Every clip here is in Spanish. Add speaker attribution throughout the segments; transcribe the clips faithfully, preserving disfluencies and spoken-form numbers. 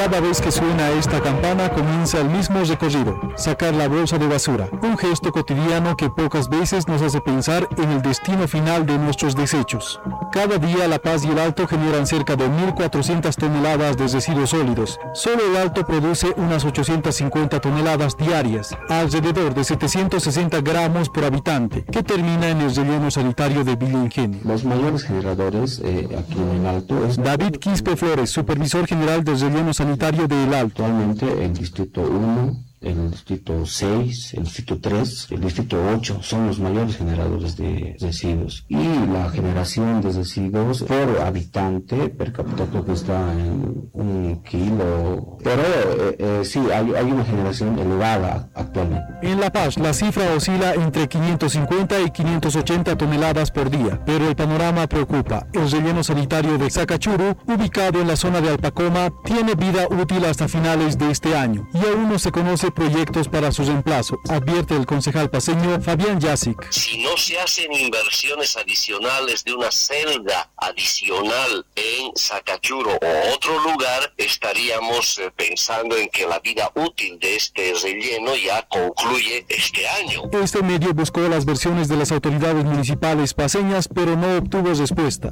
Speaker 1: Cada vez que suena esta campana comienza el mismo recorrido, sacar la bolsa de basura, un gesto cotidiano que pocas veces nos hace pensar en el destino final de nuestros desechos. Cada día La Paz y el Alto generan cerca de mil cuatrocientas toneladas de residuos sólidos. Solo el Alto produce unas ochocientas cincuenta toneladas diarias, alrededor de setecientos sesenta gramos por habitante, que termina en el relleno sanitario de Villa Ingenio.
Speaker 2: Los mayores generadores eh, aquí en el Alto es
Speaker 1: David Quispe Flores, supervisor general del relleno sanitario de El Alto.
Speaker 2: Actualmente el distrito uno, el distrito seis, el distrito tres, el distrito ocho son los mayores generadores de residuos. Y la generación de residuos por habitante per cápita creo que está en un kilo. Pero eh, eh, sí, hay, hay una generación elevada actualmente.
Speaker 1: En La Paz, la cifra oscila entre quinientas cincuenta y quinientas ochenta toneladas por día, pero el panorama preocupa. El relleno sanitario de Sacachuru, ubicado en la zona de Alpacoma, tiene vida útil hasta finales de este año y aún no se conoce proyectos para su reemplazo, advierte el concejal paceño Fabián Yasic.
Speaker 3: Si no se hacen inversiones adicionales de una celda adicional en Sacachuru o otro lugar, estaríamos eh, pensando en que la vida útil de este relleno ya concluye este año.
Speaker 1: Este medio buscó las versiones de las autoridades municipales paceñas, pero no obtuvo respuesta.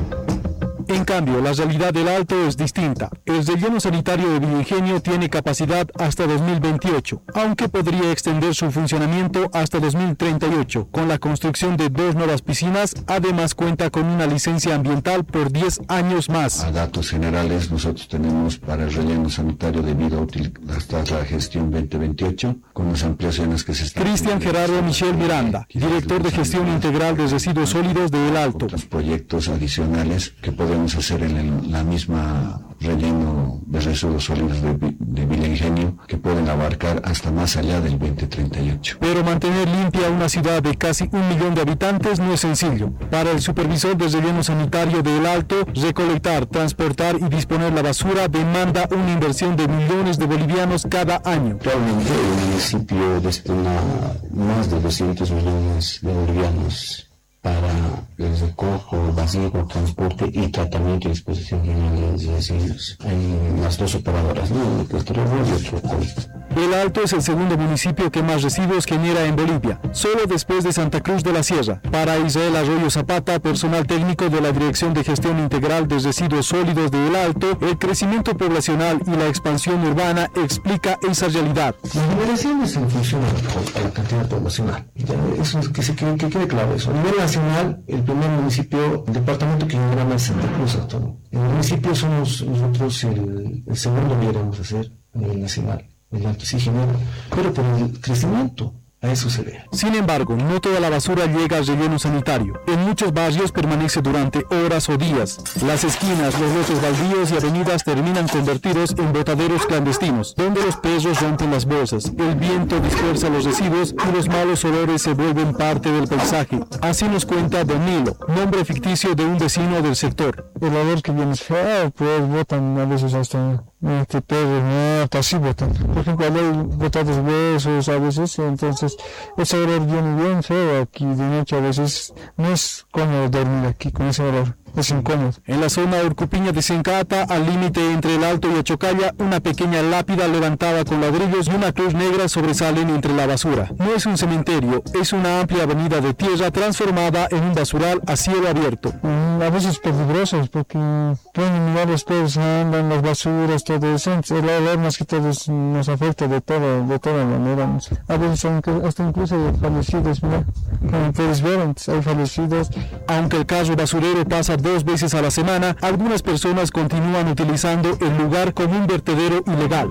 Speaker 1: En cambio, la realidad del Alto es distinta. El relleno sanitario de Villa Ingenio tiene capacidad hasta dos mil veintiocho, aunque podría extender su funcionamiento hasta dos mil treinta y ocho, con la construcción de dos nuevas piscinas. Además, cuenta con una licencia ambiental por diez años más.
Speaker 4: A datos generales, nosotros tenemos para el relleno sanitario de vida útil hasta la gestión veinte veintiocho, con las ampliaciones que se están...
Speaker 1: Cristian Gerardo Michel Miranda, director de gestión integral de residuos sólidos de El Alto.
Speaker 4: Otros proyectos adicionales que podemos hacer en el, la misma relleno de residuos sólidos de, de Villa Ingenio, que pueden abarcar hasta más allá del veinte treinta y ocho.
Speaker 1: Pero mantener limpia una ciudad de casi un millón de habitantes no es sencillo. Para el supervisor del relleno sanitario de El Alto, recolectar, transportar y disponer la basura demanda una inversión de millones de bolivianos cada año.
Speaker 2: Actualmente el municipio destina más de doscientos millones de bolivianos para el recojo, vacío, transporte y tratamiento y disposición general de residuos en las dos operadoras, ¿no? El Torreón y el Torreón.
Speaker 1: El Alto es el segundo municipio que más residuos genera en Bolivia, solo después de Santa Cruz de la Sierra. Para Israel Arroyo Zapata, personal técnico de la Dirección de Gestión Integral de Residuos Sólidos de El Alto, el crecimiento poblacional y la expansión urbana explica esa realidad.
Speaker 5: La generación es en función a la cantidad poblacional. Eso es que, se, que, que quede claro eso. A nivel nacional, el primer municipio, el departamento que genera más es Santa Cruz. Actualmente. En el municipio somos nosotros el, el segundo, deberíamos hacer a nivel nacional. El Alto sí genera, pero por el crecimiento, a eso se ve.
Speaker 1: Sin embargo, no toda la basura llega al relleno sanitario. En muchos barrios permanece durante horas o días. Las esquinas, los lotes baldíos y avenidas terminan convertidos en botaderos clandestinos, donde los perros rompen las bolsas, el viento dispersa los residuos y los malos olores se vuelven parte del paisaje. Así nos cuenta Danilo, nombre ficticio de un vecino del sector.
Speaker 6: El olor que viene feo, pues botan a veces hasta este perros muertos, así botan. Por ejemplo, hay botados huesos a veces, entonces ese olor viene bien feo aquí de noche, a veces no es cómodo dormir aquí con ese olor. Es incómodo.
Speaker 1: En la zona urcupiña de Sencata, al límite entre El Alto y Achocalla, una pequeña lápida levantada con ladrillos y una cruz negra sobresalen entre la basura. No es un cementerio, es una amplia avenida de tierra transformada en un basural a cielo abierto.
Speaker 6: Mm, a veces peligrosos porque pueden mirar los perros, andan las basuras, todo eso. El olor más que todo nos afecta de todo, de toda manera. A veces son hasta incluso fallecidos, mira, como puedes ver, hay fallecidos.
Speaker 1: Aunque el carro basurero pasa dos veces a la semana, algunas personas continúan utilizando el lugar como un vertedero ilegal.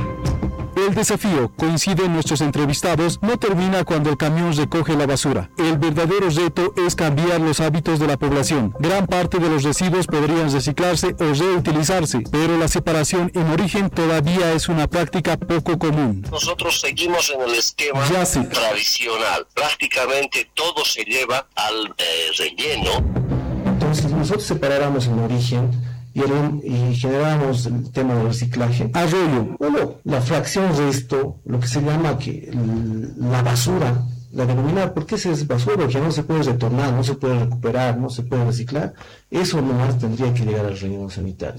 Speaker 1: El desafío, coinciden nuestros entrevistados, no termina cuando el camión recoge la basura. El verdadero reto es cambiar los hábitos de la población. Gran parte de los residuos podrían reciclarse o reutilizarse, pero la separación en origen todavía es una práctica poco común.
Speaker 3: Nosotros seguimos en el esquema
Speaker 1: Yasic.
Speaker 3: tradicional. Prácticamente todo se lleva al eh, relleno.
Speaker 5: Entonces, si nosotros separáramos en origen y, y generáramos el tema del reciclaje,
Speaker 1: Arroyo.
Speaker 5: Bueno, la fracción resto, lo que se llama que la basura, la denominar, porque ese es basura, que no se puede retornar, no se puede recuperar, no se puede reciclar, eso nomás tendría que llegar al relleno sanitario.